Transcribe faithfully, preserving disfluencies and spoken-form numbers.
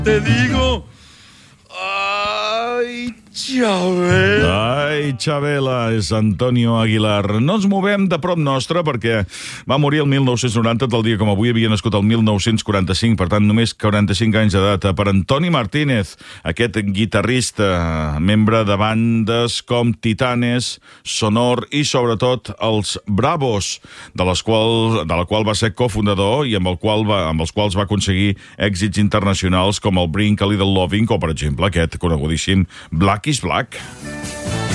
Te digo... Ai, Chabela. Ai, Chabela, és Antonio Aguilar. No ens movem de prop nostre perquè va morir el mil nou-cents noranta, tal dia com avui havia nascut el mil nou-cents quaranta-cinc, per tant només quaranta-cinc anys d'edat. Per Antoni Martínez, aquest guitarrista, membre de bandes com Titanes, Sonor i sobretot els Bravos, de, les qual, de la qual va ser cofundador i amb, el qual va, amb els quals va aconseguir èxits internacionals com el Bring a Little Loving o, per exemple, aquest conegudíssim Black is Black.